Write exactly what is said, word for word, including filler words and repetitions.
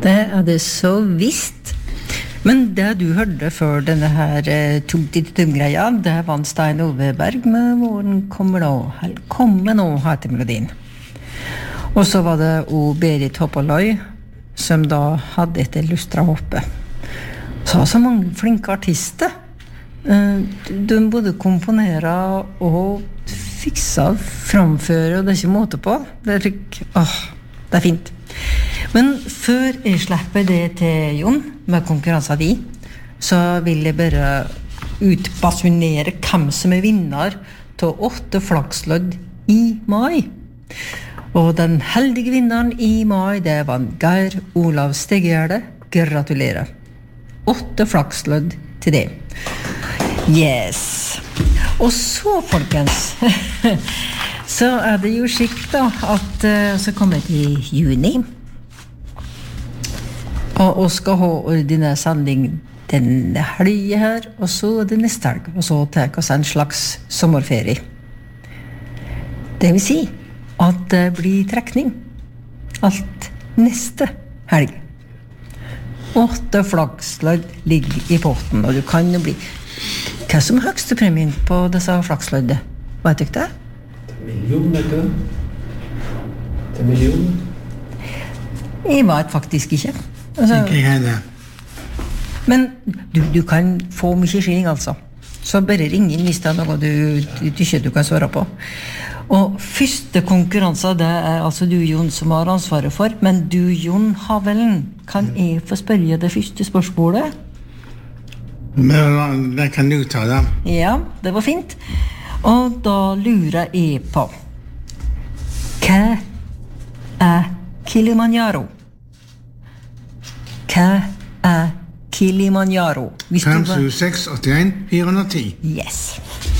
Det er det så visst. Men det du hørte før denne her eh, tum-tit-tum-greia, det var en Stein Oveberg med Våren kommer nå, eller kommer nå, heter melodien. Og så var det o Berit Hoppaløy, som da hadde etter lustra hoppe. Så var så mange flinke artister. Eh, de både komponerer og fikser, framfører, og det er ikke måte på. Det er ikke, åh, det er fint. Men før jeg slipper det til Jon med konkurransen din, så vil jeg bare utbasunere hvem som er vinner til åtte flakslodd i mai. Og den heldige vinneren i mai, det var Geir Olav Stegjerde. Gratulerer. Åtte flakslodd til det. Yes. Og så, folkens, så er det jo skikt da, at uh, så kommer det til juni. Og vi skal ha ordinær sending denne helgen her, og så det neste helg, og så tar vi oss en slags sommerferie. Det vil si at det blir trekning alt neste helg. Åtte flakslodd ligger i potten, og du kan jo bli... Hva som er høyeste premien på disse flaksloddet? Vet du ikke det? Million, vet du? Det er million. Jeg vet faktisk ikke. Altså, ikke jeg det. Men du, du kan få mye skilling, altså. Så bare ring inn hvis det er noe du, du, du ikke du kan svare på. Og første konkurranse, det er altså du, Jon, som har ansvaret for. Men du, Jon Havelen, kan jeg få spørre det første spørsmålet? Men det kan du ta da. Ja, det var fint. Og da lurer jeg på, hva er Kilimanjaro? Hva er Kilimanjaro? fem sju seks åtte en fire ti. Yes.